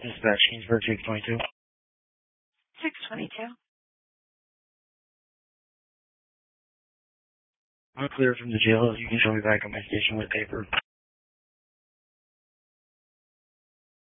Dispatch, Kingsburg, 622. 622. I'm clear from the jail. You can show me back on my station with paper.